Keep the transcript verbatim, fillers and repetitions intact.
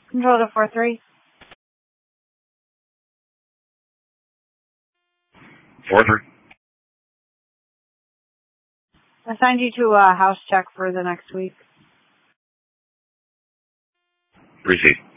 Control to four three. four three. Assigned you to a house check for the next week. Receive.